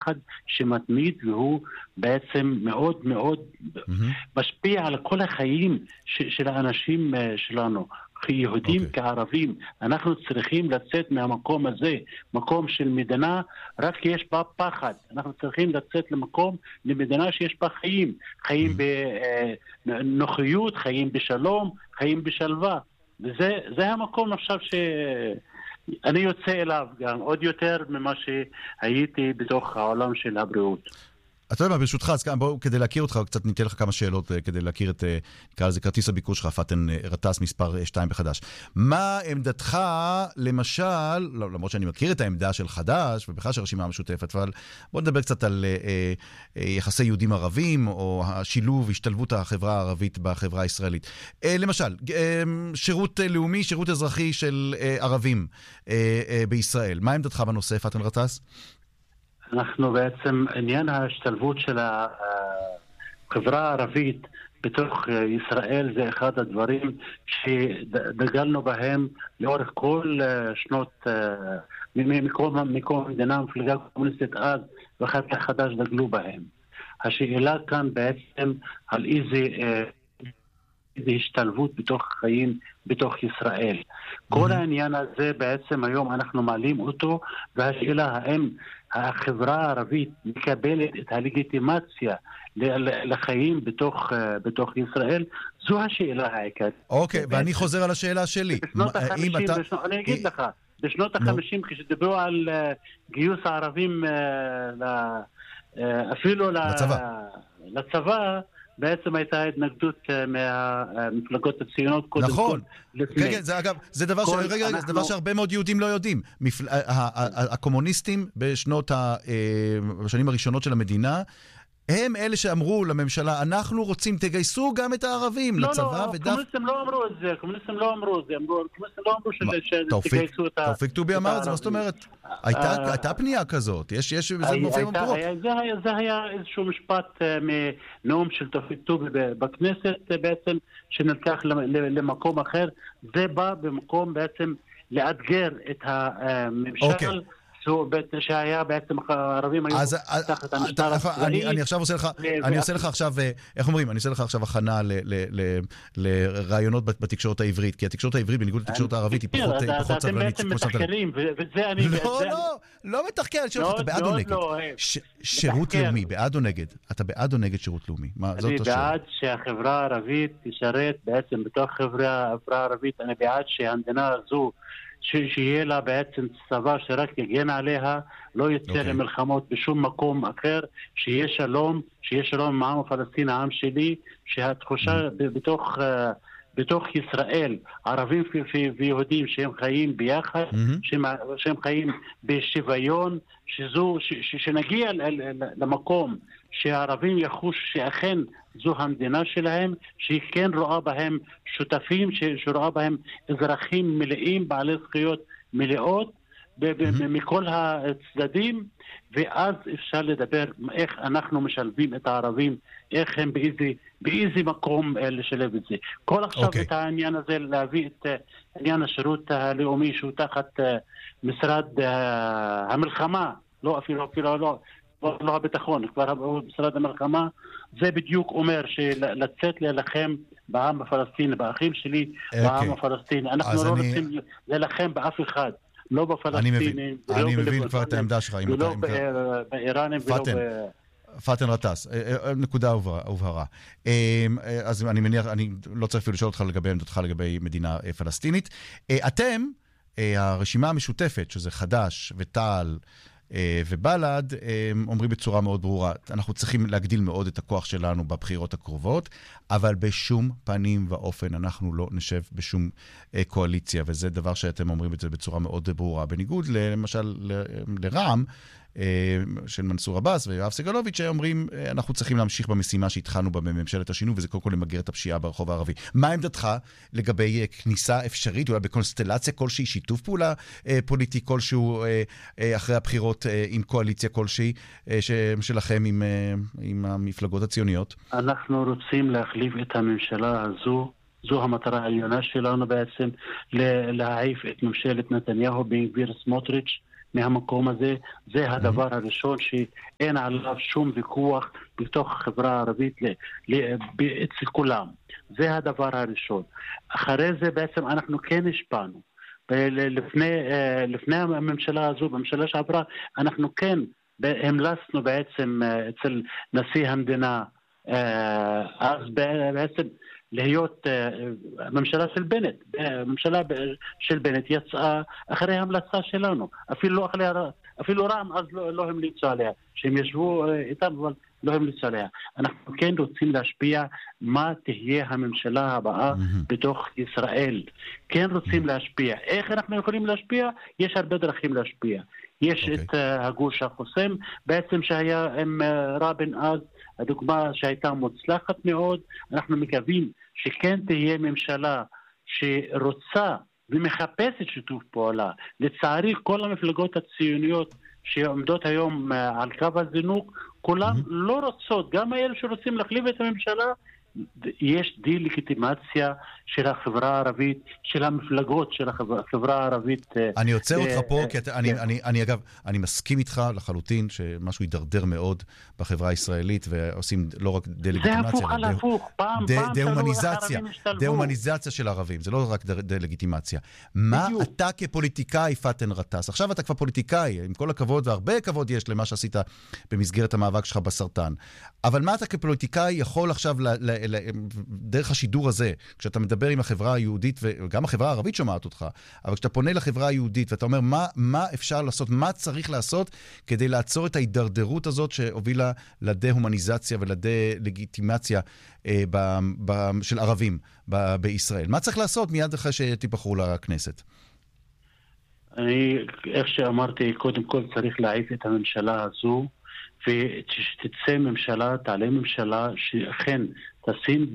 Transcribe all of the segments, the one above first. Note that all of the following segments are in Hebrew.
פחד שמתמיד, והוא בעצם מאוד מאוד משפיע על כל החיים של האנשים שלנו, יהודים כערבים. אנחנו צריכים לצאת מהמקום הזה, מקום של מדינה רק יש בה פחד. אנחנו צריכים לצאת למדינה שיש בה חיים, חיים בנוחיות, חיים בשלום, חיים בשלווה. וזה המקום עכשיו שאני יוצא אליו גם עוד יותר ממה שהייתי בתוך העולם של הבריאות. אתה יודע מה, ברשותך, אז בואו, כדי להכיר אותך, קצת ניתן לך כמה שאלות כדי להכיר את, נקרא לזה, כרטיס הביקור שלך, פאתן רטס מספר 2 בחדש. מה עמדתך, למשל, למרות שאני מכיר את העמדה של חדש, ובכלל של הרשימה המשותפת, אבל בואו נדבר קצת על יחסי יהודים ערבים, או השילוב, השתלבות החברה הערבית בחברה הישראלית. למשל, שירות לאומי, שירות אזרחי של ערבים בישראל. מה עמדתך בנושא, פאתן רטס? אנחנו בעצם, עניין ההשתלבות של החברה הערבית בתוך ישראל זה אחד הדברים שדגלנו בהם לאורך כל שנות, מקום המדינה, המפלגה הקומוניסטית אז ואחר כך חדש דגלו בהם. השאלה כאן בעצם על איזה השתלבות בתוך חיים בתוך ישראל. כל העניין הזה בעצם היום אנחנו מעלים אותו, והשאלה האם החברה הערבית מקבלת את הלגיטימציה לחיים בתוך ישראל, זו השאלה העיקרית. אוקיי, ואני חוזר על השאלה שלי. אני אגיד לך, בשנות ה-50 כשדיברו על גיוס הערבים אפילו לצבא, בעצם הייתה התנגדות מהמפלגות הציונות קודם נכון. כל. כן, זה אגב, זה דבר שהרבה מאוד יהודים לא יודעים. הקומוניסטים בשנים הראשונות של המדינה, הם אלה שאמרו לממשלה, אנחנו רוצים, תגייסו גם את הערבים לצבא. לא, קומוניסטים לא אמרו את זה, קומוניסטים לא אמרו שתגייסו את ה... תופיק טובי אמר את זה, מה זאת אומרת? הייתה פנייה כזאת, יש... זה היה איזשהו משפט מנאום של תופיק טובי בכנסת בעצם, שנלקח למקום אחר. זה בא במקום בעצם לאתגר את הממשל, שהיה בעצם הערבים היו תחת המשטר הצבאי. אני עושה לך עכשיו, איך אומרים? אני עושה לך עכשיו הכנה לרעיונות בתקשורת העברית, כי התקשורת העברית בניגוד לתקשורת הערבית היא פחות סבלנית. אתם בעצם מתחקרים, וזה אני... לא מתחקר, אתה בעד או נגד? שירות לאומי, בעד או נגד? אתה בעד או נגד שירות לאומי? אני בעד שהחברה הערבית תשרת בעצם בתוך החברה הערבית, אני בעד שהמדינה הזו שיהיה לה בעצם צבא שרק יגן עליה, לא יצא למלחמות בשום מקום אחר, שיהיה שלום עם העם הפלסטיני, העם שלי, שהתחושה בתוך ישראל, ערבים ויהודים שהם חיים ביחד, שהם חיים בשוויון, שנגיע למקום שהערבים יחוש שאכן זו המדינה שלהם, שהיא כן רואה בהם שותפים, שרואה בהם אזרחים מלאים, בעלי זכויות מלאות מכל הצדדים, ואז אפשר לדבר איך אנחנו משלבים את הערבים, איך הם באיזה מקום לשלב את זה. כל עכשיו את העניין הזה, להביא את עניין השירות הלאומי שהוא תחת משרד המלחמה, לא אפילו לא הביטחון, כבר משרד המלחמה, זה בדיוק אומר שלצאת להילחם בעם הפלסטיני, באחים שלי, בעם הפלסטיני. אנחנו לא רוצים להילחם באף אחד, לא בפלסטינים, אני מבין כבר את העמדה שלך, ולא באיראנים, ולא פאתן רטס, נקודה הובהרה. אז אני מניח, אני לא צריך אפילו לשאול אותך לגבי עמדתך לגבי מדינה פלסטינית. אתם, הרשימה המשותפת, שזה חדש ותעל, ובל"ד, אומרים בצורה מאוד ברורה, אנחנו צריכים להגדיל מאוד את הכוח שלנו בבחירות הקרובות, אבל בשום פנים ואופן אנחנו לא נשב בשום קואליציה, וזה דבר שאתם אומרים את זה בצורה מאוד ברורה, בניגוד למשל לרע"מ, של מנסור עבאס ויואב סגלוביץ' שאומרים, אנחנו צריכים להמשיך במשימה שהתחלנו בה בממשלת השינוי, וזה קודם כל למגר את הפשיעה ברחוב הערבי. מה עמדתך לגבי כניסה אפשרית, אולי בקונסטלציה כלשהי, שיתוף פעולה פוליטי כלשהו אחרי הבחירות עם קואליציה כלשהי שלכם עם המפלגות הציוניות? אנחנו רוצים להחליף את הממשלה הזו, זו המטרה העליונה שלנו בעצם, להעיף את ממשלת נתניהו, בן גביר, סמוטריץ', מהמקום הזה. זה הדבר הראשון שאין עליו שום ויכוח בתוך החברה הערבית אצל כולם. זה הדבר הראשון. אחרי זה בעצם אנחנו כן השפענו. לפני הממשלה הזו, בממשלה שעברה, אנחנו כן המלצנו בעצם אצל נשיא המדינה, אז בעצם להיות הממשלה של בנט. הממשלה של בנט יצאה אחרי ההמלצה שלנו. אפילו רע"מ אז לא המליצו עליה. שהם ישבו איתם, אבל לא המליצו עליה. אנחנו כן רוצים להשפיע מה תהיה הממשלה הבאה בתוך ישראל. כן רוצים להשפיע. איך אנחנו יכולים להשפיע? יש הרבה דרכים להשפיע. יש את הגוש החוסם, בעצם שהיה עם רבין אז, הדוגמה שהייתה מוצלחת מאוד. אנחנו מקווים שכן תהיה ממשלה שרוצה ומחפשת שיתוף פעולה. לצערי, כל המפלגות הציוניות שעומדות היום על קו הזינוק, כולם לא רוצות, גם האלה שרוצים להחליף את הממשלה, יש דה-לגיטימציה של החברה הערבית, של המפלגות של החברה הערבית. אני עוצר אותך פה, כי אגב, אני מסכים איתך לחלוטין שמשהו יידרדר מאוד בחברה הישראלית, ועושים לא רק דה-לגיטימציה, זה הפוך על הפוך, פעם דה-הומניזציה של ערבים, זה לא רק דה-לגיטימציה. מה אתה כפוליטיקאי, פאתן רטס? עכשיו אתה כבר פוליטיקאי, עם כל הכבוד, והרבה כבוד יש למה שעשית במסגרת המאבק שלך בסרטן. אבל מה אתה כפוליטיקאי יכול עכשיו דרך השידור הזה, כשאתה מדבר עם החברה היהודית, וגם החברה הערבית שומעת אותך, אבל כשאתה פונה לחברה היהודית, ואתה אומר מה אפשר לעשות, מה צריך לעשות, כדי לעצור את ההידרדרות הזאת שהובילה לדה-הומניזציה ולדה-לגיטימציה של ערבים בישראל. מה צריך לעשות מיד אחרי שתיבחרו לכנסת? איך שאמרתי, קודם כל צריך להעיף את הממשלה הזו, ושתצא ממשלה, תעלה ממשלה שאכן תשים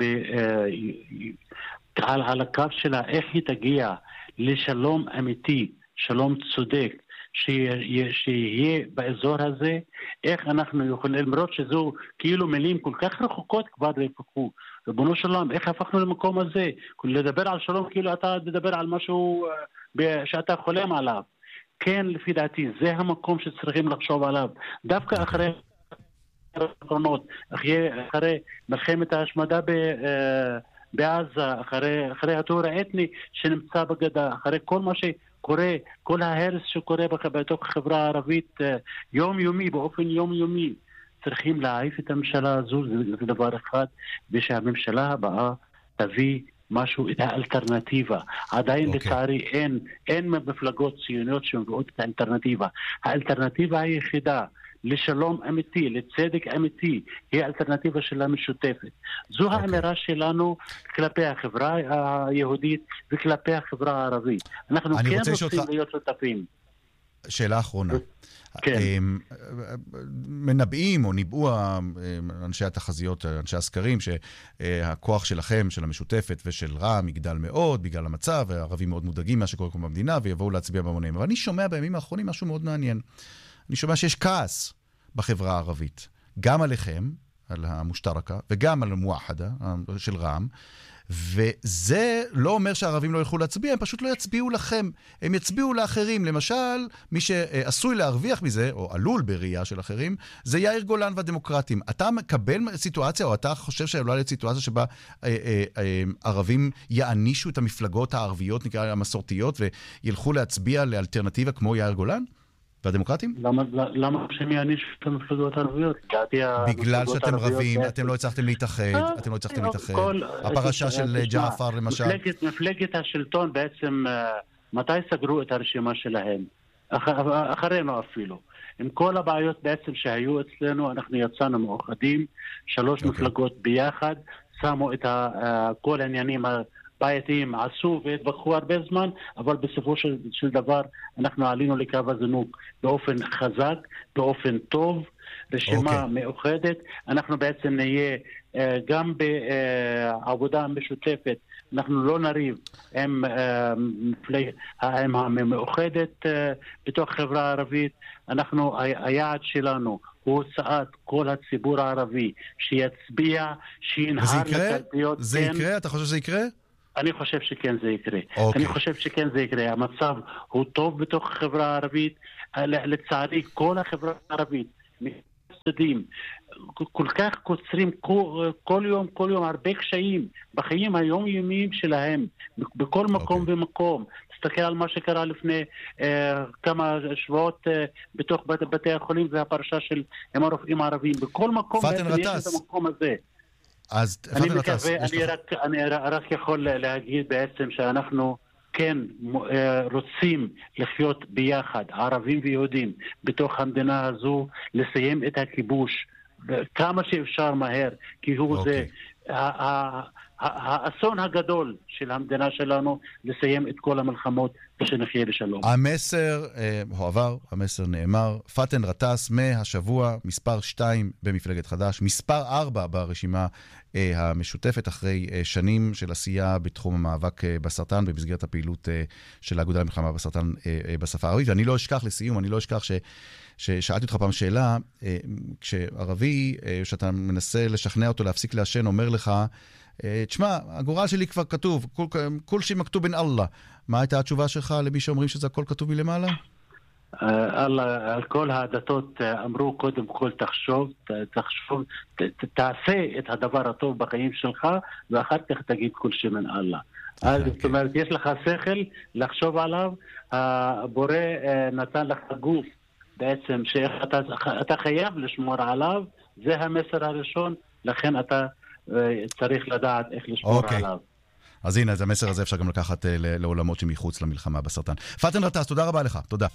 על הקו שלה איך היא תגיע לשלום אמיתי, שלום צודק, שיהיה באזור הזה. איך אנחנו יכולים, למרות שזו כאילו מילים כל כך רחוקות כבר לפחות, ריבונו של עולם, איך הפכנו למקום הזה? לדבר על שלום כאילו אתה מדבר על משהו שאתה חולם עליו. כן, לפי דעתי, זה המקום שצריכים לחשוב עליו. דווקא אחרי האחרונות, אחרי מלחמת ההשמדה בעזה, אחרי הטרור האתני שנמצא בגדה, אחרי כל מה שקורה, כל ההרס שקורה בתוך החברה הערבית יומיומי, באופן יומיומי, צריכים להעיף את הממשלה הזו, זה דבר אחד, ושהממשלה הבאה תביא משהו, את האלטרנטיבה. עדיין לצערי אין מפלגות ציוניות שמביאות את האלטרנטיבה. האלטרנטיבה היחידה לשלום אמיתי, לצדק אמיתי, היא האלטרנטיבה של המשותפת. זו האמירה שלנו כלפי החברה היהודית וכלפי החברה הערבית. אנחנו כן רוצים להיות שותפים. שאלה אחרונה. כן. מנבאים או ניבאו אנשי התחזיות, אנשי הסקרים, שהכוח שלכם, של המשותפת ושל רע"מ יגדל מאוד בגלל המצב, והערבים מאוד מודאגים מה שקורה כאן במדינה, ויבואו להצביע בהמונים. אבל אני שומע בימים האחרונים משהו מאוד מעניין. אני שומע שיש כעס בחברה הערבית, גם עליכם, על המשטרקה, וגם על המואחדה של רע"מ, וזה לא אומר שהערבים לא ילכו להצביע, הם פשוט לא יצביעו לכם, הם יצביעו לאחרים. למשל, מי שעשוי להרוויח מזה, או עלול בראייה של אחרים, זה יאיר גולן והדמוקרטים. אתה מקבל סיטואציה, או אתה חושב שעלולה להיות סיטואציה שבה ערבים יענישו את המפלגות הערביות, נקרא המסורתיות, וילכו להצביע לאלטרנטיבה כמו יאיר גולן? והדמוקרטים? למה שהם יענישו את המפלגות הערביות? בגלל שאתם רבים, אתם לא הצלחתם להתאחד, הפרשה של ג'עפר למשל. מפלגת השלטון בעצם, מתי סגרו את הרשימה שלהם? אחרינו אפילו. עם כל הבעיות בעצם שהיו אצלנו, אנחנו יצאנו מאוחדים, 3 מפלגות ביחד, שמו את כל העניינים בעייתיים, עשו והתווכחו הרבה זמן, אבל בסופו של דבר אנחנו עלינו לקו הזינוק באופן חזק, באופן טוב, רשימה מאוחדת. אנחנו בעצם נהיה גם בעבודה משותפת, אנחנו לא נריב עם המאוחדת בתוך חברה הערבית. היעד שלנו הוא הוצאת כל הציבור הערבי שיצביע, שינהר לקלפיות. זה יקרה? אתה חושב שזה יקרה? אני חושב שכן זה יקרה. אוקיי. אני חושב שכן זה יקרה. המצב הוא טוב בתוך החברה הערבית. לצערי, כל החברה הערבית, מסתדים, כל כך קוצרים כל יום הרבה קשיים בחיים היומיומיים שלהם, בכל מקום ומקום. תסתכל על מה שקרה לפני כמה שבועות בתוך בתי החולים והפרשה של הרופאים הערבים. בכל מקום בעצם יש את המקום הזה. אז אני מקווה, אני רק יכול להגיד בעצם שאנחנו כן רוצים לחיות ביחד, ערבים ויהודים, בתוך המדינה הזו, לסיים את הכיבוש כמה שאפשר מהר, כי הוא זה האסון הגדול של המדינה שלנו, לסיים את כל המלחמות ושנחיה לשלום. המסר הועבר, המסר נאמר. פאתן רטאס מהשבוע מספר 2 במפלגת חד"ש, מספר 4 ברשימה המשותפת, אחרי שנים של עשייה בתחום המאבק בסרטן, במסגרת הפעילות של האגודה למלחמה בסרטן בשפה הערבית. ואני לא אשכח לסיום, אני לא אשכח ששאלתי אותך פעם שאלה, כשערבי, שאתה מנסה לשכנע אותו להפסיק לעשן, אומר לך, תשמע, הגורל שלי כבר כתוב, כל שי מכתוב בין אללה. מה הייתה התשובה שלך למי שאומרים שזה הכל כתוב מלמעלה? על כל הדתות אמרו קודם כל תחשוב, תעשה את הדבר הטוב בחיים שלך, ואחר כך תגיד כל שי מן אללה. זאת אומרת, יש לך שכל לחשוב עליו, הבורא נתן לך גוף בעצם שאתה חייב לשמור עליו, זה המסר הראשון, לכן אתה צריך לדעת איך לשמור עליו. אז הנה, את המסר הזה אפשר גם לקחת לעולמות שמחוץ למלחמה בסרטן. פאתן רטאס, תודה רבה לך. תודה.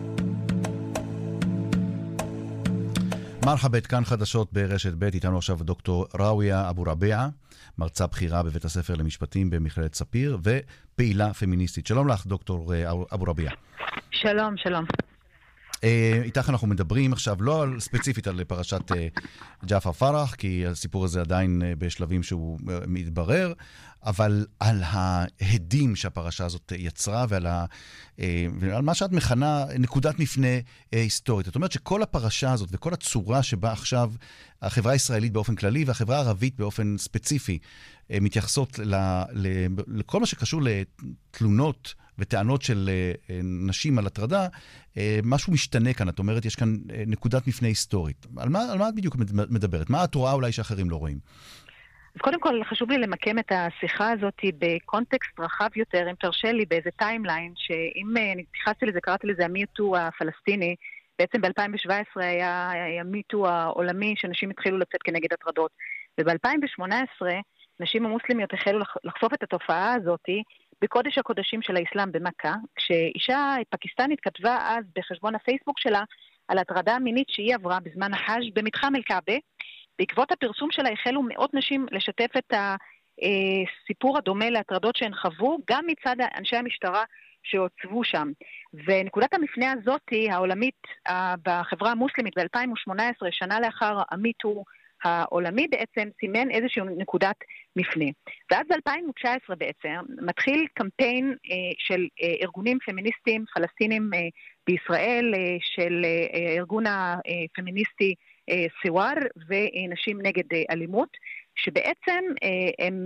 מרחבת, כאן חדשות ברשת ב', איתנו עכשיו דוקטור ראויה אבו רביעה, מרצה בכירה בבית הספר למשפטים במכללת ספיר, ופעילה פמיניסטית. שלום לך, דוקטור אבו רביעה. שלום, שלום. איתך אנחנו מדברים עכשיו לא ספציפית על פרשת ג'עפר פרח, כי הסיפור הזה עדיין בשלבים שהוא מתברר, אבל על ההדים שהפרשה הזאת יצרה, ועל מה שאת מכנה נקודת מפנה היסטורית. זאת אומרת שכל הפרשה הזאת וכל הצורה שבה עכשיו החברה הישראלית באופן כללי והחברה הערבית באופן ספציפי מתייחסות לכל מה שקשור לתלונות וטענות של נשים על הטרדה, משהו משתנה כאן. את אומרת, יש כאן נקודת מפנה היסטורית. על מה את בדיוק מדברת? מה את רואה אולי שאחרים לא רואים? אז קודם כל חשוב לי למקם את השיחה הזאת בקונטקסט רחב יותר, אם תרשה לי, באיזה טיימליין, שאם התייחסתי לזה, קראתי לזה המיטו הפלסטיני, בעצם ב-2017 היה המיטו העולמי, שנשים התחילו לצאת כנגד הטרדות. וב-2018 נשים המוסלמיות החלו לחשוף את התופעה הזאת בקודש הקודשים של האסלאם במכה, כשאישה פקיסטנית כתבה אז בחשבון הפייסבוק שלה על הטרדה מינית שהיא עברה בזמן החאג' במתחם אל-קעבה. בעקבות הפרסום שלה החלו מאות נשים לשתף את הסיפור הדומה להטרדות שהן חוו, גם מצד אנשי המשטרה שהוצבו שם. ונקודת המפנה הזאת העולמית בחברה המוסלמית ב-2018, שנה לאחר המיטו העולמי, בעצם סימן איזושהי נקודת מפנה. ואז ב-2019 בעצם מתחיל קמפיין של ארגונים פמיניסטיים פלסטינים בישראל, של הארגון הפמיניסטי סיואר ונשים נגד אלימות, שבעצם הם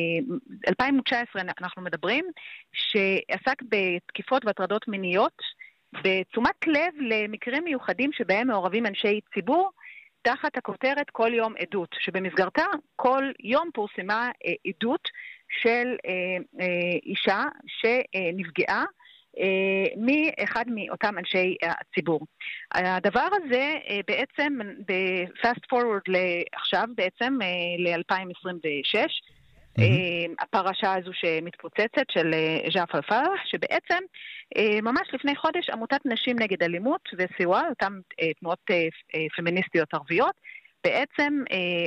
2019 אנחנו מדברים, שעסק בתקיפות והטרדות מיניות, בתשומת לב למקרים מיוחדים שבהם מעורבים אנשי ציבור, תחת הכותרת כל יום עדות, שבמסגרתה כל יום פורסמה עדות של אישה שנפגעה מאחד מאותם אנשי הציבור. הדבר הזה בעצם בפאסט פורוורד לעכשיו, בעצם ל-2026, הפרשה הזו שמתפוצצת של ג'עפר פרח, שבעצם ממש לפני חודש עמותת נשים נגד אלימות וסיוע, אותן תנועות פמיניסטיות ערביות, בעצם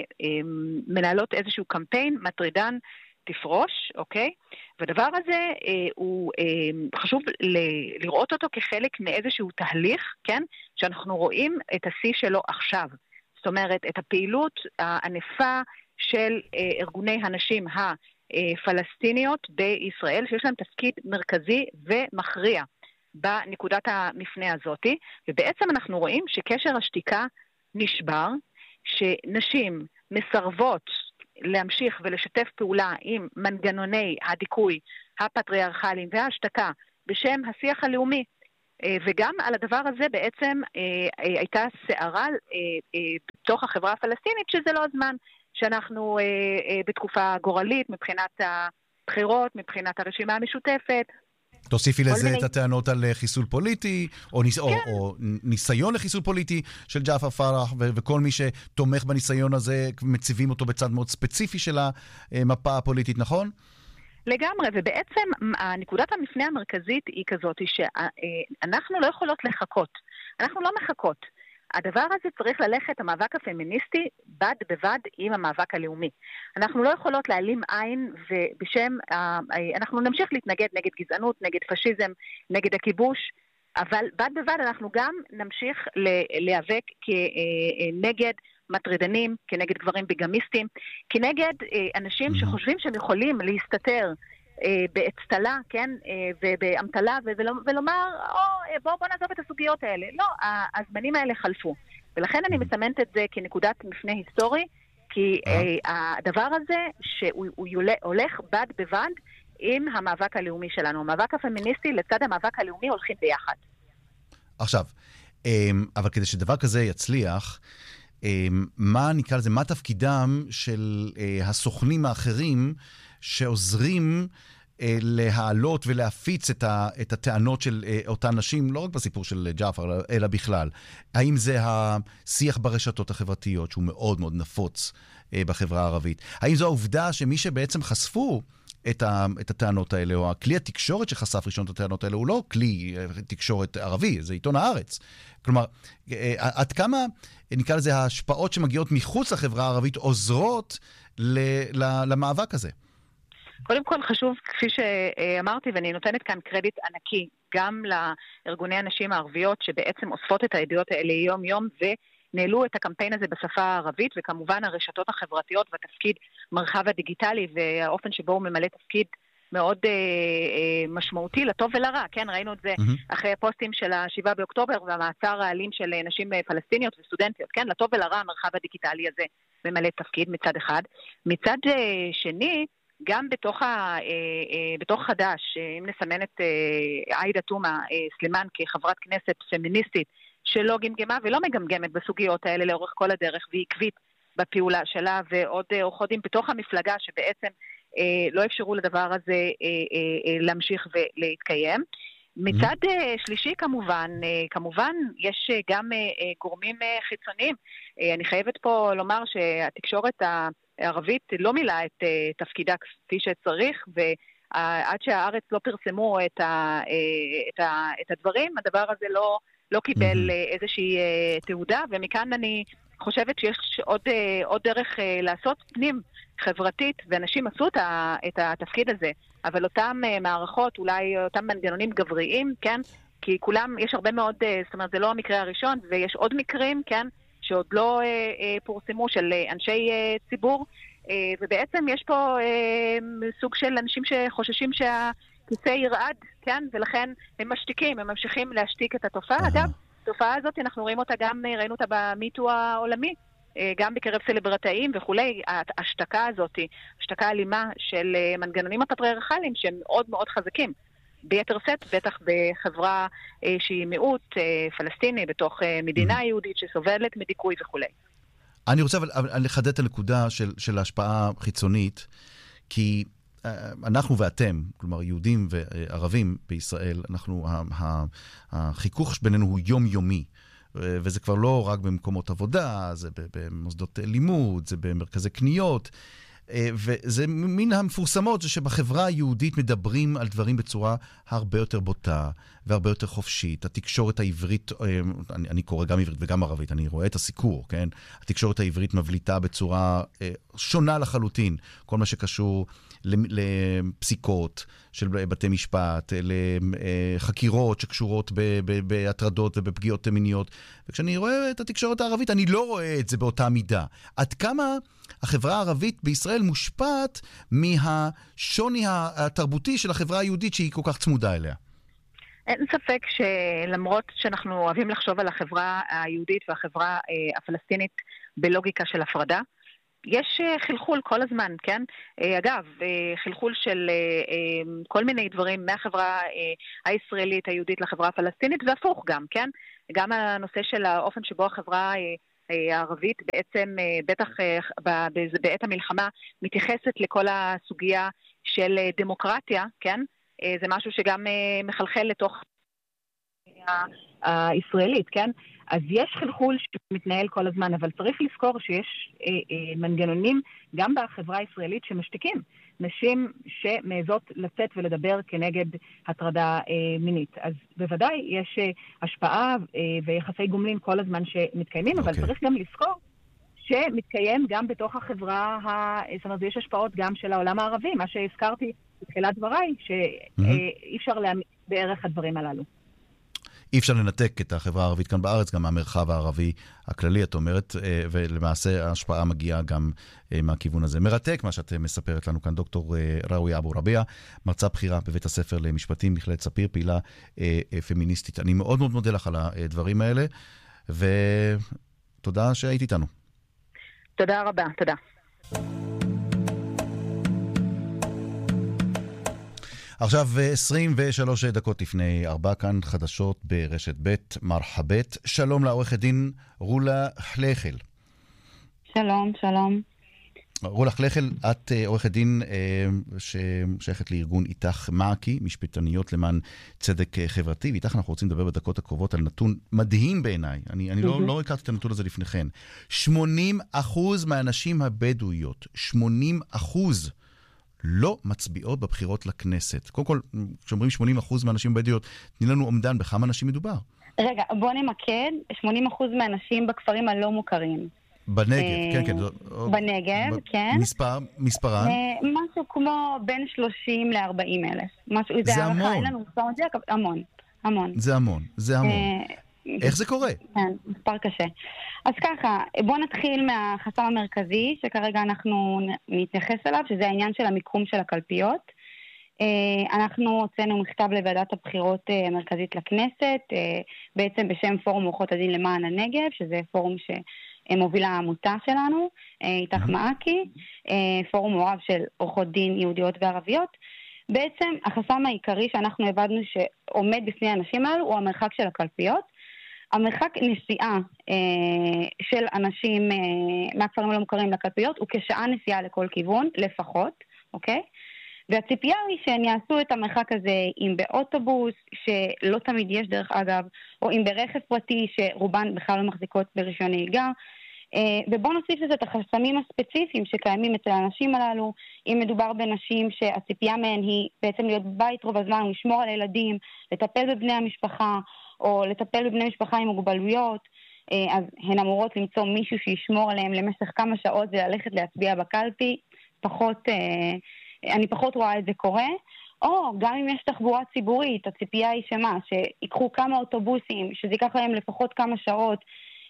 מנהלות איזשהו קמפיין מטרידן תפרוש, אוקיי? והדבר הזה הוא חשוב לראות אותו כחלק מאיזשהו תהליך, כן? שאנחנו רואים את השיא שלו עכשיו. זאת אומרת, את הפעילות הענפה של ארגוני הנשים הפלסטיניות בישראל, שיש להם תפקיד מרכזי ומכריע בנקודת המפנה הזאת, ובעצם אנחנו רואים שקשר השתיקה נשבר, שנשים מסרבות להמשיך ולשתף פעולה עם מנגנוני הדיכוי הפטריארכליים וההשתקה בשם השיח הלאומי. וגם על הדבר הזה בעצם הייתה סערה בתוך החברה הפלסטינית, שזה לא הזמן שאנחנו בתקופה גורלית מבחינת הבחירות, מבחינת הרשימה המשותפת. תוסיפי לזה את הטענות על חיסול פוליטי, או ניסיון לחיסול פוליטי של ג'עפר פרח, וכל מי שתומך בניסיון הזה, מציבים אותו בצד מאוד ספציפי של המפה הפוליטית, נכון? לגמרי, ובעצם נקודת המפנה המרכזית היא כזאת, שאנחנו לא יכולות לחכות. אנחנו לא מחכות. הדבר הזה צריך ללכת, המאבק הפמיניסטי, בד בבד עם המאבק הלאומי. אנחנו לא יכולות להעלים עין, ובשם, אנחנו נמשיך להתנגד נגד גזענות, נגד פשיזם, נגד הכיבוש, אבל בד בבד אנחנו גם נמשיך להיאבק כנגד מטרידנים, כנגד גברים ביגמיסטים, כנגד אנשים שחושבים שהם יכולים להסתתר באצטלה, כן, ובאמתלה, ולומר, בוא נעזוב את הסוגיות האלה. לא, הזמנים האלה חלפו. ולכן אני מסמנת את זה כנקודת מפנה היסטורי, כי הדבר הזה שהוא הולך בד בבד עם המאבק הלאומי שלנו. המאבק הפמיניסטי לצד המאבק הלאומי הולכים ביחד. עכשיו, אבל כדי שדבר כזה יצליח, מה נקרא לזה, מה תפקידם של הסוכנים האחרים שעוזרים להעלות ולהפיץ את הטענות של אותן נשים, לא רק בסיפור של ג'עפר, אלא בכלל. האם זה השיח ברשתות החברתיות, שהוא מאוד מאוד נפוץ בחברה הערבית? האם זו העובדה שמי שבעצם חשפו את הטענות האלה, או הכלי התקשורת שחשף ראשון את הטענות האלה, הוא לא כלי תקשורת ערבי, זה עיתון הארץ. כלומר, עד כמה, נקרא לזה, ההשפעות שמגיעות מחוץ לחברה הערבית עוזרות למאבק הזה? קודם כל חשוב, כפי שאמרתי, ואני נותנת כאן קרדיט ענקי, גם לארגוני הנשים הערביות שבעצם אוספות את העדויות האלה יום יום ונעלו את הקמפיין הזה בשפה הערבית, וכמובן הרשתות החברתיות והתפקיד מרחב הדיגיטלי והאופן שבו הוא ממלא תפקיד מאוד משמעותי לטוב ולרע, כן, ראינו את זה אחרי הפוסטים של ה7 באוקטובר והמעצר האלים של נשים פלסטיניות וסטודנטיות, כן, לטוב ולרע המרחב הדיגיטלי הזה ממלא תפקיד מצד אחד. מצד שני, גם בתוך חד"ש, אם נסמן את עאידה תומא סלימאן כחברת כנסת פמיניסטית שלא גמגמה ולא מגמגמת בסוגיות האלה לאורך כל הדרך והיא עקבית בפעולה שלה, ועוד אורחודים בתוך המפלגה שבעצם לא אפשרו לדבר הזה להמשיך ולהתקיים. מצד שלישי כמובן יש גם גורמים חיצוניים. אני חייבת פה לומר שהתקשורת הערבית לא מילאה את תפקידה כפי שצריך, ועד שהארץ לא פרסמו את הדברים, הדבר הזה לא קיבל איזושהי תעודה, ומכאן אני חושבת שיש עוד דרך לעשות פנים חברתית, ואנשים עשו את התפקיד הזה, אבל אותם מערכות, אולי אותם מנגנונים גבריים, כן? כי כולם, יש הרבה מאוד, זאת אומרת, זה לא המקרה הראשון, ויש עוד מקרים, כן? שעוד לא פורסמו של אנשי ציבור, ובעצם יש פה סוג של אנשים שחוששים שהכיסא ירעד, כן? ולכן הם משתיקים, הם ממשיכים להשתיק את התופעה. אגב, התופעה הזאת, אנחנו רואים אותה גם, ראינו אותה במיטו העולמי, גם בקרב סלברטאים וכולי, ההשתקה הזאת, השתקה אלימה של מנגנונים הפטריארכליים שהם מאוד מאוד חזקים. ביתר סט, בטח בחברה שהיא מיעוט פלסטיני, בתוך מדינה יהודית שסובלת מדיכוי וכולי. אני רוצה לחדד את הנקודה של ההשפעה חיצונית, כי אנחנו ואתם, כלומר יהודים וערבים בישראל, החיכוך בינינו הוא יומיומי. וזה כבר לא רק במקומות עבודה, זה במוסדות לימוד, זה במרכזי קניות, וזה מן המפורסמות, זה שבחברה היהודית מדברים על דברים בצורה הרבה יותר בוטה, והרבה יותר חופשית. התקשורת העברית, אני קורא גם עברית וגם ערבית, אני רואה את הסיקור, כן? התקשורת העברית מבליטה בצורה שונה לחלוטין, כל מה שקשור לפסיקות של בתי משפט, לחקירות שקשורות בהטרדות ובפגיעות מיניות. וכשאני רואה את התקשורת הערבית, אני לא רואה את זה באותה מידה. עד כמה החברה הערבית בישראל מושפעת מהשוני התרבותי של החברה היהודית שהיא כל כך צמודה אליה? אין ספק שלמרות שאנחנו אוהבים לחשוב על החברה היהודית והחברה הפלסטינית בלוגיקה של הפרדה, יש חלחול כל הזמן, כן? אגב, חלחול של כל מיני דברים מהחברה הישראלית, היהודית לחברה הפלסטינית, והפוך גם, כן? גם הנושא של האופן שבו החברה הערבית בעצם, בטח בעת המלחמה, מתייחסת לכל הסוגיה של דמוקרטיה, כן? זה משהו שגם מחלחל לתוך הישראלית, כן? אז יש חלחול שמתנהל כל הזמן, אבל צריך לזכור שיש מנגנונים גם בחברה הישראלית שמשתיקים נשים שמעזות לצאת ולדבר כנגד הטרדה מינית. אז בוודאי יש השפעה ויחסי גומלין כל הזמן שמתקיימים, אבל צריך גם לזכור שמתקיים גם בתוך החברה, זאת אומרת, יש השפעות גם של העולם הערבי, מה שהזכרתי בתחילת דבריי, שאי אפשר להעמיד בערך הדברים הללו. אי אפשר לנתק את החברה הערבית כאן בארץ, גם מהמרחב הערבי הכללי, את אומרת, ולמעשה ההשפעה מגיעה גם מהכיוון הזה. מרתק מה שאת מספרת לנו כאן, דוקטור ראויה אבו רביע, מרצה בכירה בבית הספר למשפטים, מכללת ספיר, פעילה פמיניסטית. אני מאוד מאוד מודה לך על הדברים האלה, ותודה שהיית איתנו. תודה רבה, תודה. עכשיו 23 דקות לפני 4, כאן חדשות ברשת ב' מרחבת. שלום לעורכת דין רולה חלחל. שלום, שלום. רולה חלחל, את עורכת דין ששייכת לארגון איתך מעקי, משפטניות למען צדק חברתי, ואיתך אנחנו רוצים לדבר בדקות הקרובות על נתון מדהים בעיניי. אני לא הכרתי את הנתון הזה לפניכן. 80% מהנשים הבדואיות, 80%, לא מצביעות בבחירות לכנסת. קודם כל, כשאומרים 80% מהנשים בדואיות, תני לנו אומדן בכמה נשים מדובר. רגע, בוא נמקד, 80% מהנשים בכפרים הלא מוכרים. בנגב, כן, כן. בנגב, כן. מספרן? משהו כמו בין 30 ל-40 אלף. זה המון. אין לנו מספר מדויק, המון, המון. זה המון, זה המון. איך זה קורה? כן, מספר קשה. אז ככה, בוא נתחיל מהחסם המרכזי, שכרגע אנחנו נתייחס אליו, שזה העניין של המיקום של הקלפיות. אנחנו הוצאנו מכתב לוועדת הבחירות המרכזית לכנסת, בעצם בשם פורום עורכות הדין למען הנגב, שזה פורום שמובילה העמותה שלנו, איתך מעקי, פורום מעורב של עורכות דין יהודיות וערביות. בעצם החסם העיקרי שאנחנו הבדנו שעומד בפני האנשים האלו הוא המרחק של הקלפיות. המרחק נסיעה של אנשים מהכפרים הלא מוכרים לקלפיות הוא כשעה נסיעה לכל כיוון, לפחות, אוקיי? והציפייה היא שהם יעשו את המרחק הזה אם באוטובוס, שלא תמיד יש דרך אגב, או אם ברכב פרטי שרובן בכלל לא מחזיקות ברישיון נהיגה, ובואו נוסיף לזה את החסמים הספציפיים שקיימים אצל האנשים הללו, אם מדובר בנשים שהציפייה מהן היא בעצם להיות בית רוב הזמן, לשמור על הילדים, לטפל בבני המשפחה, או לטפל בבני משפחה עם מוגבלויות, אז הן אמורות למצוא מישהו שישמור עליהם למשך כמה שעות וללכת להצביע בקלפי, אני פחות רואה את זה קורה, או גם אם יש תחבורה ציבורית, הציפייה היא שמה, שיקחו כמה אוטובוסים, שזה ייקח להם לפחות כמה שעות,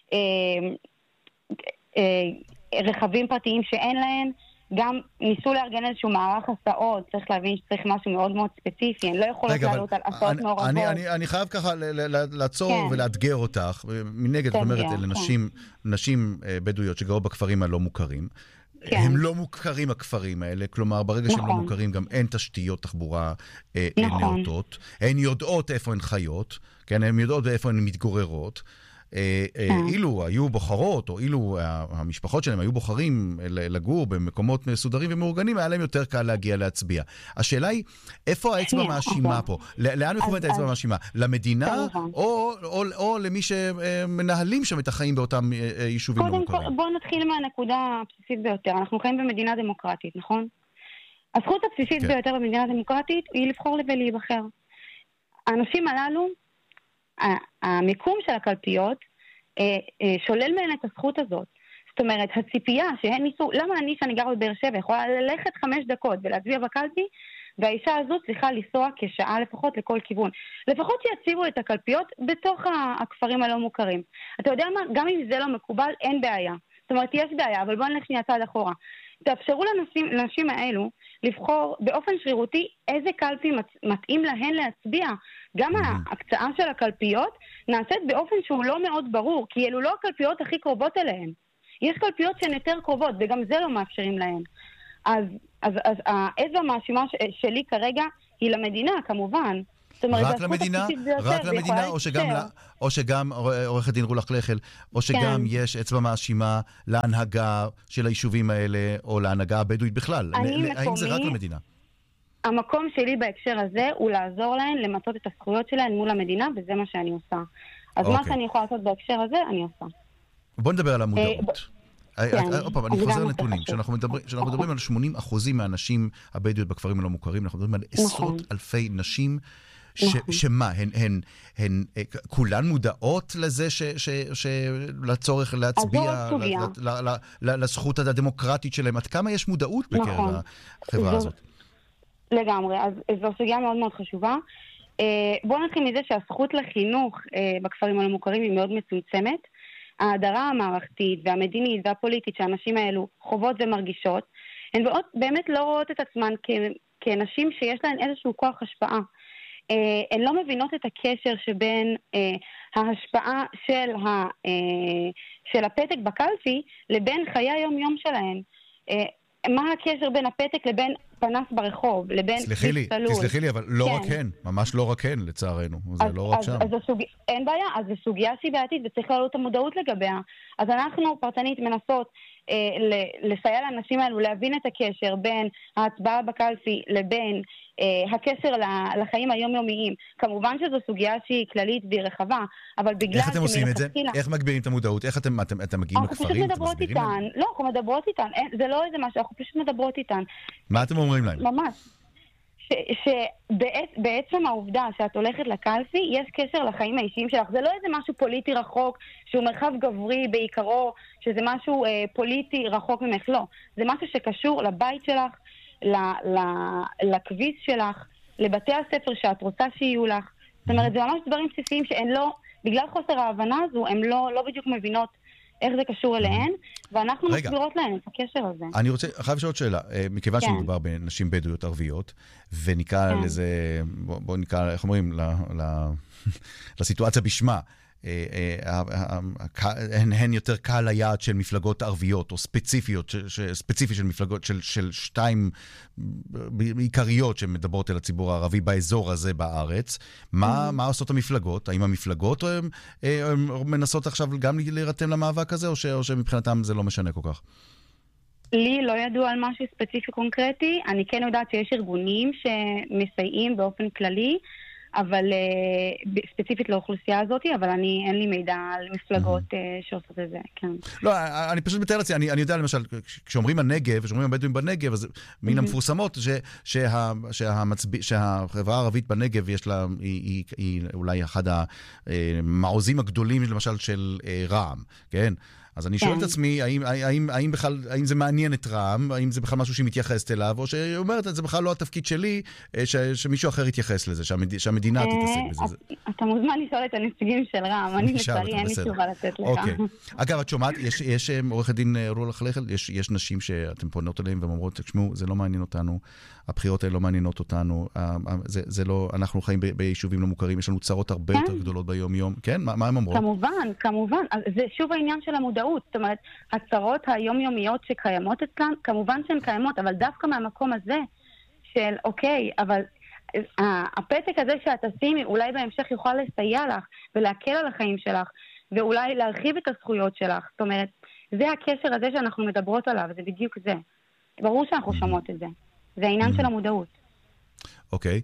רכבים פרטיים שאין להם, גם ניסו לארגן איזשהו מערך הסעות, צריך להבין שצריך משהו מאוד מאוד ספציפי, אני לא יכולה לעלות על הסעות מעורבות. אני חייב ככה לעצור ולאתגר אותך, מנגד, זאת אומרת, אלה נשים בדואיות שגרו בכפרים הלא מוכרים, הם לא מוכרים הכפרים האלה, כלומר ברגע שהם לא מוכרים גם אין תשתיות תחבורה נאותות, הן יודעות איפה הן חיות, הן יודעות איפה הן מתגוררות, אילו היו בוחרות, או אילו המשפחות שלהם היו בוחרים לגור במקומות מסודרים ומאורגנים, היה להם יותר קל להגיע להצביע. השאלה היא, איפה האצבע מאשימה פה? לאן מכוונת האצבע מאשימה? למדינה, או למי שמנהלים שם את החיים באותם יישובים לא מוכרים? קודם כל, בואו נתחיל מהנקודה הבסיסית ביותר. אנחנו חיים במדינה דמוקרטית, נכון? הזכות הבסיסית ביותר במדינה דמוקרטית היא לבחור ולהיבחר. האנשים הללו, המיקום של הקלפיות שולל מהן את הזכות הזאת. זאת אומרת, הציפייה שהן ניסו, למה אני שאני גר בבאר שבע יכולה ללכת 5 דקות ולהצביע בקלפי, והאישה הזאת צריכה לנסוע כשעה לפחות לכל כיוון. לפחות שיציבו את הקלפיות בתוך הכפרים הלא מוכרים. אתה יודע מה? גם אם זה לא מקובל, אין בעיה. זאת אומרת, יש בעיה, אבל בואו נלך שנייה צעד אחורה. תאפשרו לנשים האלו לבחור באופן שרירותי איזה קלפי מתאים להן להצביע. גם ההקצאה של הקלפיות נעשית באופן שהוא לא מאוד ברור, כי אלו לא הקלפיות הכי קרובות אליהן. יש קלפיות שהן יותר קרובות, וגם זה לא מאפשרים להן. אז האצבע המאשימה שלי כרגע היא למדינה, כמובן. רק למדינה? רק למדינה, או שגם עורכת דין רולך לחל, או שגם יש אצבע מאשימה להנהגה של היישובים האלה, או להנהגה הבדואית בכלל? האם זה רק למדינה? המקום שלי בהקשר הזה הוא לעזור להן למצות את הזכויות שלהן מול המדינה, וזה מה שאני עושה. אז מה שאני יכולה לעשות בהקשר הזה, אני עושה. בוא נדבר על המודעות. אני חוזר לנתונים. כשאנחנו מדברים על 80% מהנשים הבדואיות בכפרים הלא מוכרים, אנחנו מדברים על עשרות אלפי נשים, שמה, הן כולן מודעות לזה לצורך להצביע, לזכות הדמוקרטית שלהם? עד כמה יש מודעות בקרב החברה הזאת? לגמרי, אז זו סוגיה מאוד מאוד חשובה. בואו נתחיל מזה שהזכות לחינוך בכפרים הלא מוכרים היא מאוד מצומצמת. ההדרה המערכתית והמדינית והפוליטית שהאנשים האלו חוות ומרגישות, הן באמת לא רואות את עצמן כנשים שיש להן איזשהו כוח השפעה. הן לא מבינות את הקשר שבין ההשפעה של הפתק בקלפי לבין חיי היום-יום שלהן. מה הקשר בין הפתק לבין פנס ברחוב, לבין תסלחי לי, אבל לא רק הן, ממש לא רק הן, לצערנו. זה לא רק שם. אין בעיה, אז זו סוגיה שהיא בעתיד, וצריך להעלות את המודעות לגביה. אז אנחנו פרטנית מנסות לסייע לאנשים האלו להבין את הקשר בין ההצבעה בקלפי לבין הקשר לחיים היומיומיים. כמובן שזו סוגיה שהיא כללית והיא רחבה, אבל בגלל... איך אתם עושים את זה? איך מגבירים את המודעות? איך אתם מגיעים לכפרים? אנחנו פשוט מדברות איתן. לא, אנחנו מדברות איתן. זה לא איזה משהו, אנחנו פשוט מדברות איתן. מה אתם אומרים להם? ממש. שבעצם העובדה שאת הולכת לקלפי, יש קשר לחיים האישיים שלך. זה לא איזה משהו פוליטי רחוק, שהוא מרחב גברי בעיקרו, שזה משהו פוליטי רחוק ממך. לא. זה משהו שקשור לבית שלך, לכביס שלך, לבתי הספר שאת רוצה שיהיו לך. זאת אומרת, זה ממש דברים בסיסיים שהן לא, בגלל חוסר ההבנה הזו, הן לא בדיוק מבינות איך זה קשור אליהן, ואנחנו מסבירות להן את הקשר הזה. אני חייב לשאול שאלה, מכיוון שמדובר בנשים בדואיות ערביות, ונקרא לזה, בוא נקרא, איך אומרים, לסיטואציה בשמה, הן יותר קהל היעד של מפלגות ערביות, או ספציפית של מפלגות, של שתיים עיקריות שמדברות אל הציבור הערבי באזור הזה בארץ. מה עושות המפלגות? האם המפלגות מנסות עכשיו גם להירתם למאבק הזה, או שמבחינתם זה לא משנה כל כך? לי לא ידוע על משהו ספציפי קונקרטי. אני כן יודעת שיש ארגונים שמסייעים באופן כללי, אבל ספציפית לאוכלוסייה הזאת, אבל אין לי מידע על מפלגות שעושות את זה, כן. לא, אני פשוט מתאר לעצמי, אני יודע למשל, כשאומרים הנגב, כשאומרים הבדואים בנגב, אז מן המפורסמות שהחברה הערבית בנגב יש לה, היא אולי אחד המעוזים הגדולים, למשל של רע"מ, כן? אז אני שואל את עצמי, האם זה מעניין את רע"מ, האם זה בכלל משהו שהיא מתייחסת אליו, או שהיא אומרת, זה בכלל לא התפקיד שלי, שמישהו אחר יתייחס לזה, שהמדינה תתעסק בזה. אתה מוזמן לשאול את הנציגים של רע"מ, אני לצערי אין לי תשובה לתת לך. אגב, את שומעת, יש עורכת דין רולך לחל, יש נשים שאתם פונות אליהם ואומרות, תשמעו, זה לא מעניין אותנו, הבחירות האלה לא מעניינות אותנו, זה לא, אנחנו חיים ביישובים לא מוכרים, יש לנו צרות הרבה יותר גדולות ביום יום. כן? מה הם אומרות? כמובן. זה שוב העניין של המודעות. זאת אומרת, הצרות היומיומיות שקיימות אצלן, כמובן שהן קיימות, אבל דווקא מהמקום הזה של, אוקיי, אבל הפתק הזה שאת תשימי, אולי בהמשך יוכל לסייע לך ולהקל על החיים שלך, ואולי להרחיב את הזכויות שלך. זאת אומרת, זה הקשר הזה שאנחנו מדברות עליו, זה בדיוק זה. ברור שאנחנו שומעות את זה. זה העניין של המודעות. אוקיי.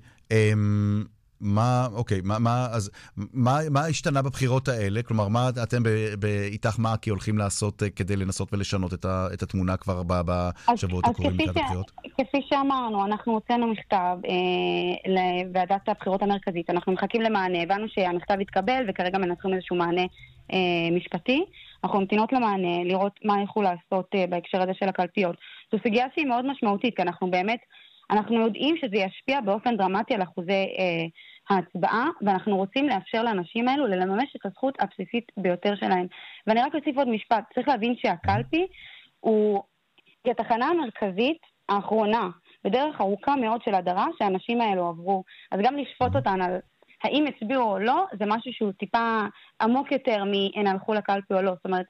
מה השתנה בבחירות האלה? כלומר, מה אתם איתך מעכי הולכים לעשות כדי לנסות ולשנות את התמונה כבר בשבועות הקרובים לקראת הבחירות? כפי שאמרנו, אנחנו הוצאנו מכתב לוועדת הבחירות המרכזית. אנחנו מחכים למענה. הבנו שהמכתב התקבל וכרגע מנסים איזשהו מענה משפטי. אנחנו ממתינות למענה, לראות מה יכולו לעשות בהקשר הזה של הקלפיות. זו סוגיה שהיא מאוד משמעותית, כי אנחנו יודעים שזה ישפיע באופן דרמטי על אחוזי ההצבעה, ואנחנו רוצים לאפשר לאנשים האלו לממש את הזכות הבסיסית ביותר שלהם. ואני רק אוסיף עוד משפט, צריך להבין שהקלפי היא התחנה המרכזית האחרונה, בדרך ארוכה מאוד של הדרה שהאנשים האלו עברו. אז גם לשפוט אותן על האם הצביעו או לא, זה משהו שהוא טיפה עמוק יותר מהן הלכו לקלפי או לא. זאת אומרת,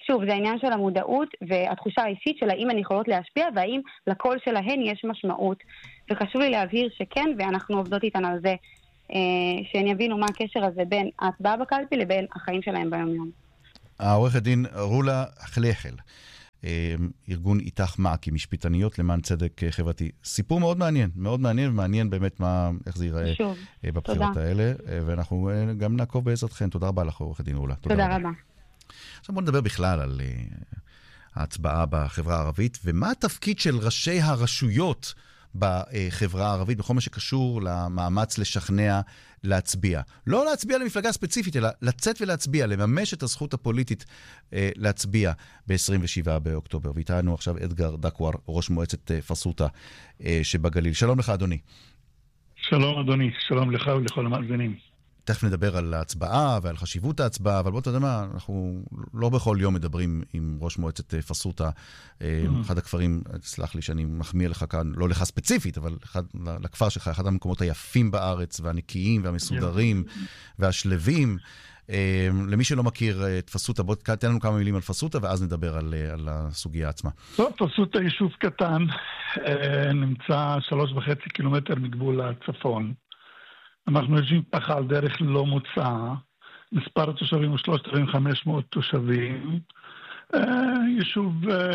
שוב, זה העניין של המודעות והתחושה האישית של האם הן יכולות להשפיע, והאם לקול שלהן יש משמעות. וחשוב לי להבהיר שכן, ואנחנו עובדות איתן על זה, שהן יבינו מה הקשר הזה בין ההצבעה בקלפי לבין החיים שלהם ביום-יום. העורכת דין רולה חלחל, ארגון איתך מעכי, משפטניות למען צדק חברתי. סיפור מאוד מעניין, מאוד מעניין, ומעניין באמת איך זה ייראה בבחירות האלה, ואנחנו גם נעקוב בעזרתכם. תודה רבה לך, עורכת דין רולה. תודה רבה. עכשיו בוא נדבר בכלל על ההצבעה בחברה הערבית, ומה התפקיד של ראשי הרשויות בחברה הערבית, בכל מה שקשור למאמץ לשכנע להצביע. לא להצביע למפלגה ספציפית, אלא לצאת ולהצביע, לממש את הזכות הפוליטית להצביע ב-27 באוקטובר. ואיתנו עכשיו אדגר דקואר, ראש מועצת פסוטה שבגליל. שלום לך, אדוני. שלום, אדוני. שלום לך ולכל המאזינים. תכף נדבר על ההצבעה ועל חשיבות ההצבעה, אבל בוא תדע מה, אנחנו לא בכל יום מדברים עם ראש מועצת פסוטה. אחד הכפרים, סלח לי שאני מחמיא לך כאן, לא לך ספציפית, אבל לכפר שלך, אחד המקומות היפים בארץ, והנקיים והמסודרים והשלבים. למי שלא מכיר את פסוטה, בוא תן לנו כמה מילים על פסוטה, ואז נדבר על הסוגיה עצמה. פסוטה יישוב קטן, נמצא 3.5 קילומטר מגבול הצפון. אנחנו יושבים ככה על דרך לא מוצאה, מספר התושבים הוא 3,500 תושבים, יישוב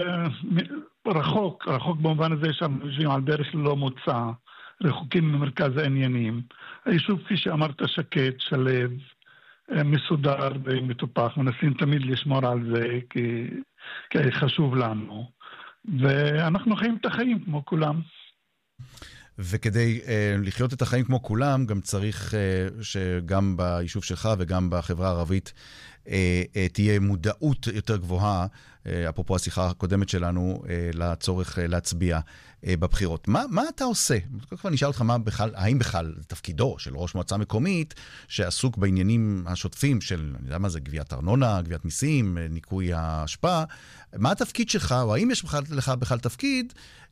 רחוק במובן הזה שאנחנו יושבים על דרך לא מוצאה, רחוקים ממרכז העניינים. היישוב, כפי שאמרת, שקט, שלב, מסודר ומטופח, מנסים תמיד לשמור על זה כי חשוב לנו, ואנחנו חיים את החיים כמו כולם. וכדי לחיות את החיים כמו כולם, גם צריך שגם ביישוב שלך וגם בחברה הערבית תהיה מודעות יותר גבוהה, אפרופו השיחה הקודמת שלנו, לצורך להצביע בבחירות. מה אתה עושה? כבר נשאל אותך האם בכלל תפקידו של ראש מועצה מקומית, שעסוק בעניינים השוטפים של, אני יודע מה זה, גביית ארנונה, גביית מיסים, ניקוי ההשפעה, מה התפקיד שלך, או האם יש לך בכלל תפקיד,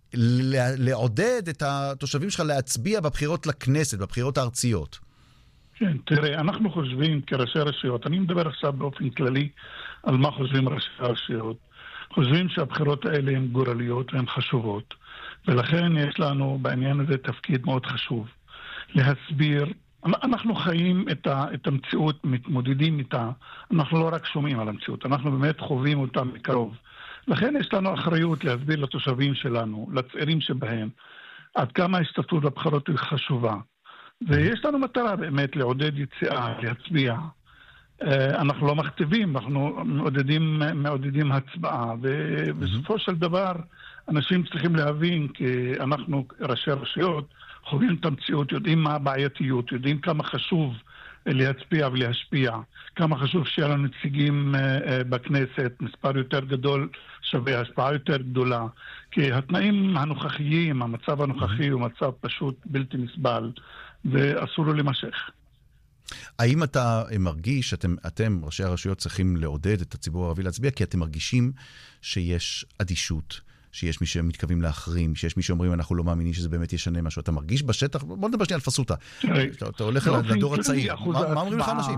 לעודד את התושבים שלך להצביע בבחירות לכנסת, בבחירות הארציות? כן, תראה, אנחנו חושבים כראשי רשויות, אני מדבר עכשיו באופן כללי על מה חושבים ראשי הרשויות. חושבים שהבחירות האלה הן גורליות והן חשובות, ולכן יש לנו בעניין הזה תפקיד מאוד חשוב. להסביר, אנחנו חיים את המציאות, מתמודדים איתה, אנחנו לא רק שומעים על המציאות, אנחנו באמת חווים אותה מקרוב. לכן יש לנו אחריות להסביר לתושבים שלנו, לצעירים שבהם, עד כמה ההשתתפות בבחירות היא חשובה. ויש לנו מטרה באמת לעודד יציאה, להצביע. אנחנו לא מכתיבים, אנחנו מעודדים הצבעה. ובסופו של דבר, אנשים צריכים להבין, כי אנחנו ראשי רשויות, חווים את המציאות, יודעים מה הבעייתיות, יודעים כמה חשוב להצביע ולהשפיע, כמה חשוב שיהיה לנו נציגים בכנסת, מספר יותר גדול שווה השפעה יותר גדולה, כי התנאים הנוכחיים, המצב הנוכחי הוא מצב פשוט בלתי נסבל, ואסור לו להימשך. האם אתה מרגיש שאתם, ראשי הרשויות, צריכים לעודד את הציבור הערבי להצביע, כי אתם מרגישים שיש אדישות, שיש מי שמתכוונים להחרים, שיש מי שאומרים אנחנו לא מאמינים שזה באמת ישנה משהו? אתה מרגיש בשטח? בוא נדבר שנייה על פסוטה. אתה הולך לדור הצעיר. מה אומרים לך אנשים?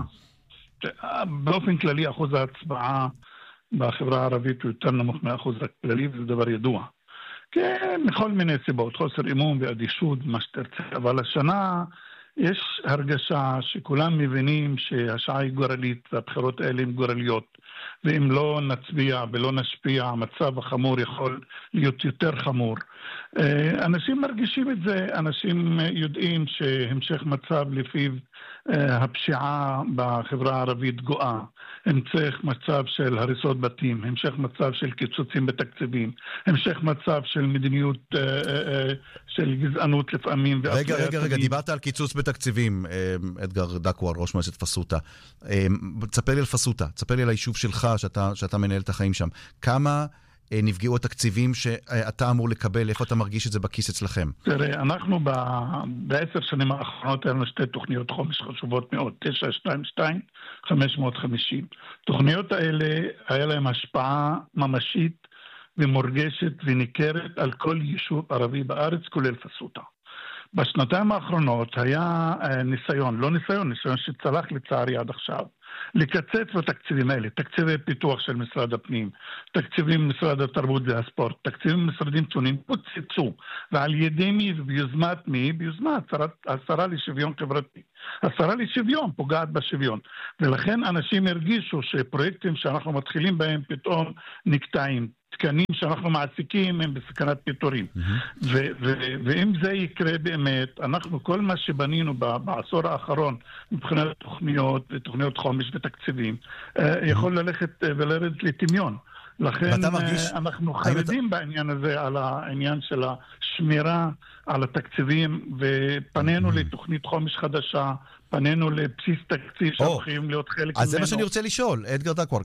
באופן כללי, אחוז ההצבעה בחברה הערבית הוא יותר נמוך מהאחוז הכללי, וזה דבר ידוע. כן, מכל מיני סיבות, חוסר אמון ואדישות, מה שתרצה. אבל השנה יש הרגשה שכולם מבינים שהשעה היא גורלית, והבחירות האלה הן גורליות. ואם לא נצביע ולא נשפיע, המצב החמור יכול להיות יותר חמור. אנשים מרגישים את זה, אנשים יודעים שהמשך מצב לפיו הפשיעה בחברה הערבית גואה, המשך מצב של הריסות בתים, המשך מצב של קיצוצים בתקציבים, המשך מצב של מדיניות של גזענות לפעמים. רגע, דיברת על קיצוץ בתקציבים, אדגר דקואר, ראש מועצת פסוטה. תספר לי על פסוטה, תספר לי על היישוב שלך, שאתה מנהל את החיים שם. כמה נפגעו התקציבים שאתה אמור לקבל? איפה אתה מרגיש את זה בכיס אצלכם? תראה, אנחנו ב10 שנים האחרונות היו לנו שתי תוכניות חומש חשובות מאוד, 922, 550. תוכניות האלה היה להם השפעה ממשית ומורגשת וניכרת על כל יישוב ערבי בארץ, כולל פסוטה. בשנתיים האחרונות היה ניסיון שצלח לצערי עד עכשיו, לקצץ בתקציבים האלה, תקציבי פיתוח של משרד הפנים, תקציבים משרד התרבות והספורט, תקציבים משרדים שונים, פוצצו, ועל ידי מי וביוזמת מי? ביוזמת השרה לשוויון חברתי. השרה לשוויון פוגעת בשוויון, ולכן אנשים הרגישו שפרויקטים שאנחנו מתחילים בהם פתאום נקטעים, תקנים שאנחנו מעסיקים הם בסכנת פיטורים. ואם זה יקרה באמת, אנחנו כל מה שבנינו בעשור האחרון מבחינת תוכניות ותוכניות חומש ותקציבים יכול ללכת ולרדת לטמיון. לכן אנחנו חרדים בעניין הזה, על העניין של השמירה על התקציבים, ופנינו לתוכנית חומש חדשה, פנינו לבסיס תקציב שהולכים להיות חלק ממנו. אז זה מה שאני רוצה לשאול, אדגר דקוור,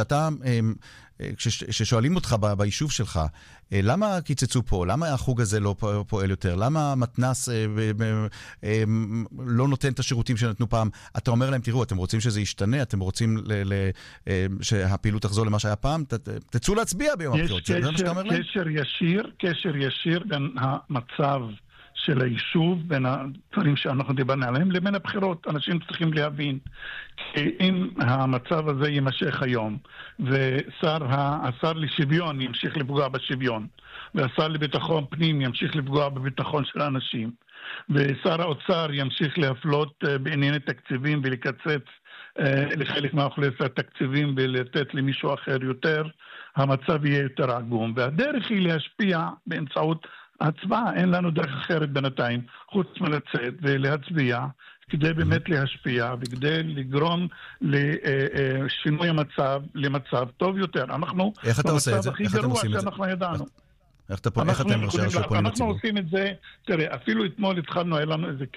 כששואלים אותך ביישוב שלך, למה קיצצו פה? למה החוג הזה לא פועל יותר? למה המתנ"ס לא נותן את השירותים שנתנו פעם? אתה אומר להם, תראו, אתם רוצים שזה ישתנה, אתם רוצים שהפעילות תחזור למה שהיה פעם, תצאו להצביע ביום הבחירות. יש קשר ישיר בין המצב של היישוב, בין הדברים שאנחנו דיברנו עליהם, לבין הבחירות. אנשים צריכים להבין, אם המצב הזה יימשך היום, והשר לשוויון ימשיך לפגוע בשוויון, והשר לביטחון פנים ימשיך לפגוע בביטחון של האנשים, ושר האוצר ימשיך להפלות בענייני תקציבים ולקצץ לחלק מהאוכלוסייה תקציבים ולתת למישהו אחר יותר, המצב יהיה יותר עגום. והדרך היא להשפיע באמצעות הצבעה, אין לנו דרך אחרת בינתיים, חוץ מלצאת ולהצביע, כדי באמת להשפיע וכדי לגרום לשינוי המצב למצב טוב יותר. אנחנו במצב הכי גרוע שאנחנו ידענו. איך אתם פונים לציבור? אנחנו עושים את זה, תראה, אפילו אתמול התחלנו, היה לנו איזה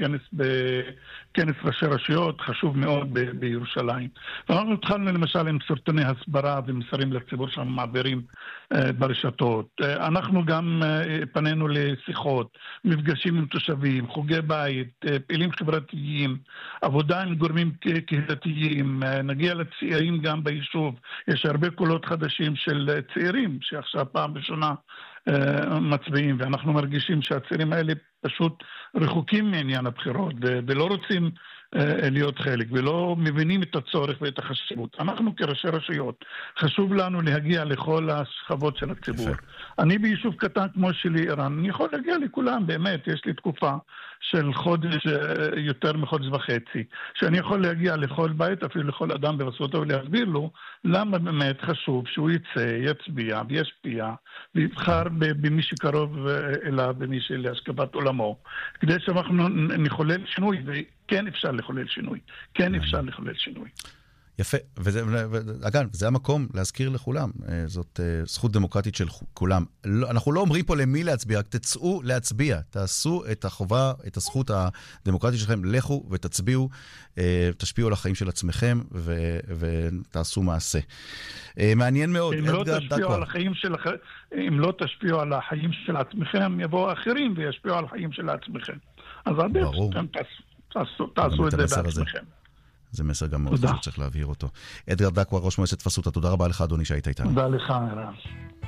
כנס ראשי רשויות, חשוב מאוד בירושלים. ואנחנו התחלנו למשל עם סרטוני הסברה ומסרים לציבור שאנחנו מעבירים ברשתות. אנחנו גם פנינו לשיחות, מפגשים עם תושבים, חוגי בית, פעילים חברתיים, עבודה עם גורמים קהילתיים, נגיע לצעירים גם ביישוב. יש הרבה קולות חדשים של צעירים שעכשיו פעם ראשונה מצביעים, ואנחנו מרגישים שהצעירים האלה פשוט רחוקים מעניין הבחירות ולא רוצים להיות חלק ולא מבינים את הצורך ואת החשיבות. אנחנו כראשי רשויות חשוב לנו להגיע לכל השכבות של הציבור. אני ביישוב קטן כמו שלי איראן, אני יכול להגיע לכולם, באמת, יש לי תקופה של חודש, יותר מחודש וחצי, שאני יכול להגיע לכל בית, אפילו לכל אדם ברצותו, ולהסביר לו למה באמת חשוב שהוא יצא, יצביע וישפיע ויבחר במי שקרוב אליו, במי שלהשקפת עולמו, כדי שאנחנו נחולל שינוי, וכן אפשר לחולל שינוי, כן אפשר לחולל שינוי. יפה, אגב, זה המקום להזכיר לכולם, זאת זכות דמוקרטית של כולם. אנחנו לא אומרים פה למי להצביע, רק תצאו להצביע, תעשו את החובה, את הזכות הדמוקרטית שלכם, לכו ותצביעו, תשפיעו על החיים של עצמכם ותעשו מעשה. מעניין מאוד. אם לא תשפיעו על החיים של עצמכם, יבואו אחרים וישפיעו על החיים של עצמכם. אז עדיף, תעשו את זה בעצמכם. זה מסר גם מאוד חשוב, צריך להבהיר אותו. אדגר דקוור, ראש מועצת פסוטה, תודה רבה לך, אדוני, שהיית איתנו. תודה לך, ערן.